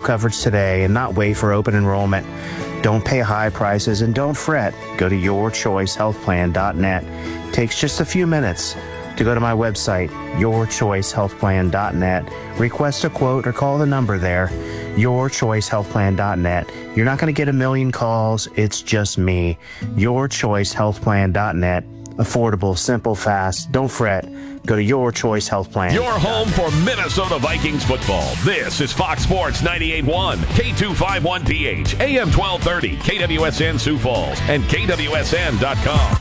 coverage today and not wait for open enrollment. Don't pay high prices and don't fret. Go to yourchoicehealthplan.net. It takes just a few minutes to go to my website, yourchoicehealthplan.net. Request a quote or call the number there, yourchoicehealthplan.net. You're not going to get a million calls. It's just me. yourchoicehealthplan.net. Affordable, simple, fast. Don't fret. Go to Your Choice Health Plan. Your home for Minnesota Vikings football. This is Fox Sports 98.1, K251PH, AM 1230, KWSN Sioux Falls, and KWSN.com.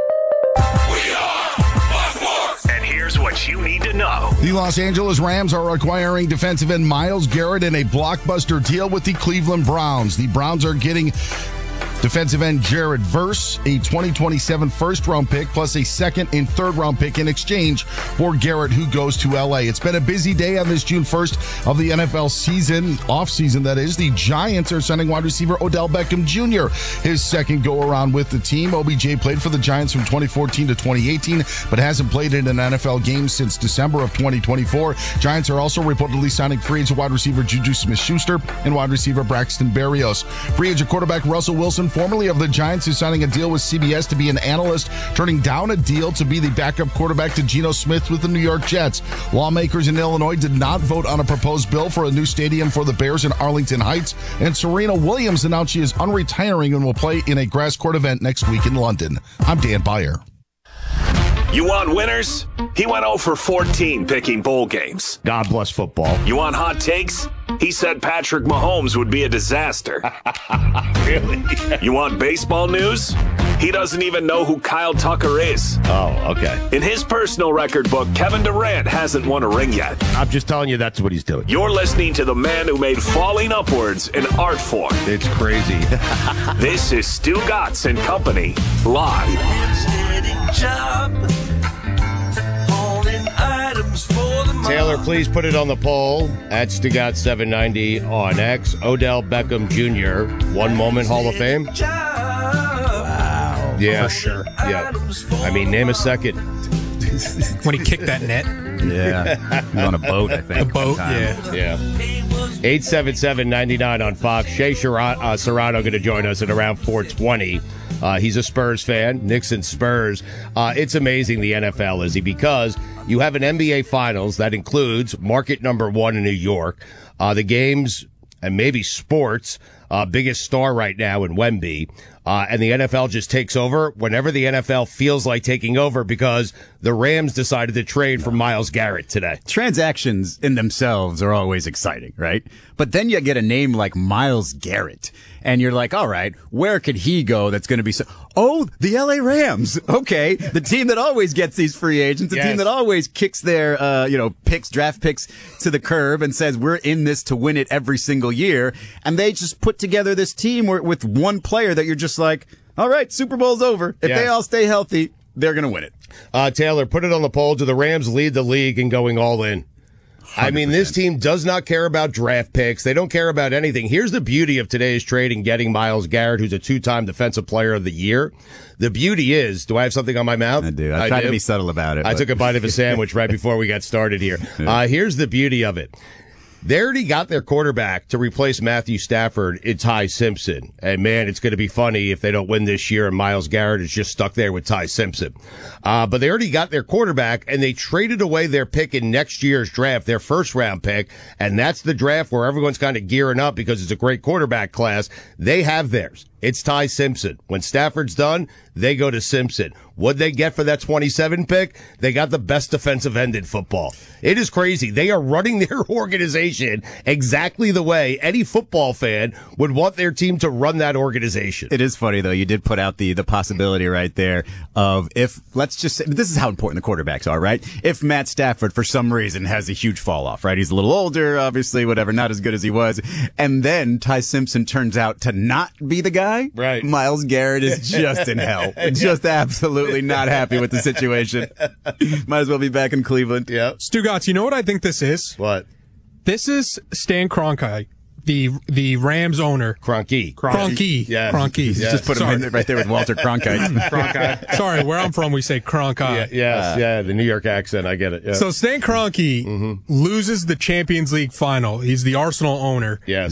We are Fox Sports. And here's what you need to know. The Los Angeles Rams are acquiring defensive end Myles Garrett in a blockbuster deal with the Cleveland Browns. The Browns are getting defensive end Jared Verse, a 2027 first-round pick, plus a second and third-round pick in exchange for Garrett, who goes to L.A. It's been a busy day on this June 1st of the NFL season, off-season that is. The Giants are signing wide receiver Odell Beckham Jr., his second go-around with the team. OBJ played for the Giants from 2014 to 2018, but hasn't played in an NFL game since December of 2024. Giants are also reportedly signing free agent wide receiver Juju Smith-Schuster and wide receiver Braxton Berrios. Free agent quarterback Russell Wilson, formerly of the Giants, is signing a deal with CBS to be an analyst, turning down a deal to be the backup quarterback to Geno Smith with the New York Jets. Lawmakers in Illinois did not vote on a proposed bill for a new stadium for the Bears in Arlington Heights, and Serena Williams announced she is unretiring and will play in a grass court event next week in London. I'm Dan Beyer. You want winners? He went 0 for 14 picking bowl games. God bless football. You want hot takes? He said Patrick Mahomes would be a disaster. Really? You want baseball news? He doesn't even know who Kyle Tucker is. Oh, okay. In his personal record book, Kevin Durant hasn't won a ring yet. I'm just telling you that's what he's doing. You're listening to the man who made falling upwards an art form. It's crazy. This is Stu Gatz and Company, live. Taylor, please put it on the poll at Stugat790 on X. Odell Beckham Jr., one moment Hall of Fame. Wow. Yeah. For sure. Yeah. I mean, name a second. When he kicked that net. Yeah. He was on a boat, I think. A boat, yeah. Yeah. 877-99 on Fox. Shea Serrano going to join us at around 4:20. He's a Spurs fan. Knicks Spurs. It's amazing the NFL, Izzy, because you have an NBA Finals that includes market number one in New York. The games and maybe sports, biggest star right now in Wemby. And the NFL just takes over whenever the NFL feels like taking over because the Rams decided to trade for Myles Garrett today. Transactions in themselves are always exciting, right? But then you get a name like Myles Garrett, and you're like, all right, where could he go that's going to be so... Oh, the LA Rams. Okay. The team that always gets these free agents, the team that always kicks their, draft picks to the curb and says, we're in this to win it every single year. And they just put together this team with one player that you're just like, all right, Super Bowl's over. If they all stay healthy, they're going to win it. Taylor, put it on the poll. Do the Rams lead the league in going all in? 100%. I mean, this team does not care about draft picks. They don't care about anything. Here's the beauty of today's trade and getting Myles Garrett, who's a two-time Defensive Player of the Year. The beauty is, do I have something on my mouth? I do. I tried to be subtle about it. I took a bite of a sandwich right before we got started here. Here's the beauty of it. They already got their quarterback to replace Matthew Stafford in Ty Simpson. And, man, it's going to be funny if they don't win this year and Myles Garrett is just stuck there with Ty Simpson. But they already got their quarterback, and they traded away their pick in next year's draft, their first-round pick, and that's the draft where everyone's kind of gearing up because it's a great quarterback class. They have theirs. It's Ty Simpson. When Stafford's done, they go to Simpson. What'd they get for that 27 pick? They got the best defensive end in football. It is crazy. They are running their organization exactly the way any football fan would want their team to run that organization. It is funny, though. You did put out the possibility right there of if, let's just say, this is how important the quarterbacks are, right? If Matt Stafford, for some reason, has a huge fall off, right? He's a little older, obviously, whatever, not as good as he was. And then Ty Simpson turns out to not be the guy. Right. Myles Garrett is just in hell. Just absolutely not happy with the situation. Might as well be back in Cleveland. Yeah. Stu Gatz, you know what I think this is? What? This is Stan Kroenke, the Rams owner. Kroenke. Yeah. Kroenke. Yes. Just put him right there with Walter Cronkite. Sorry, where I'm from, we say Kroenke. Yeah, the New York accent. I get it. Yeah. So Stan Kroenke loses the Champions League final. He's the Arsenal owner. Yes.